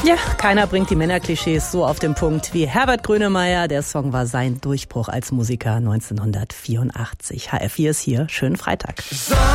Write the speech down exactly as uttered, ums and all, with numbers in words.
Ja, keiner bringt die Männerklischees so auf den Punkt wie Herbert Grönemeyer. Der Song war sein Durchbruch als Musiker neunzehnhundertvierundachtzig. H R vier ist hier. Schönen Freitag.